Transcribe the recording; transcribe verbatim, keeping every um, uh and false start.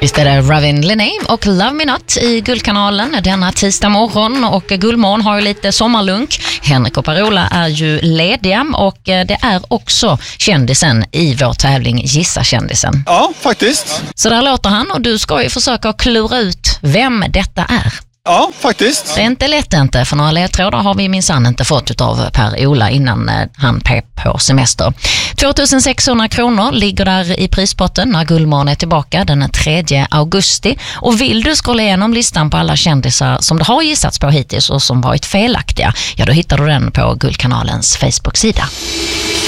Visst är det Ravin Lenae och Love Me Not i Guldkanalen denna tisdag morgon, och Guldmorgon har ju lite sommarlunk. Henrik och Parola är ju lediga, och det är också kändisen i vår tävling Gissa kändisen. Ja, faktiskt. Så där låter han, och du ska ju försöka klura ut vem detta är. Ja, faktiskt. Det är inte lätt inte, för några ledtrådar har vi minsann inte fått av Per-Ola innan han pep på semester. tvåtusensexhundra kronor ligger där i prispotten när Guldmorgon är tillbaka den tredje augusti. Och vill du scrolla igenom listan på alla kändisar som det har gissats på hittills och som varit felaktiga, ja då hittar du den på Guldkanalens Facebook-sida.